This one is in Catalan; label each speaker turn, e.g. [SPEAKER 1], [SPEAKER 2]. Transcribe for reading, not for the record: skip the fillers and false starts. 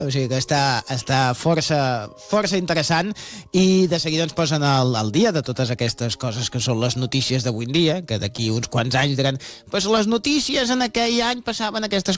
[SPEAKER 1] O sigui que està força interessant i de seguida ens posen al dia de totes aquestes coses que són les notícies d'avui en dia, que d'aquí uns quants anys diran pues les notícies en aquell any passaven aquestes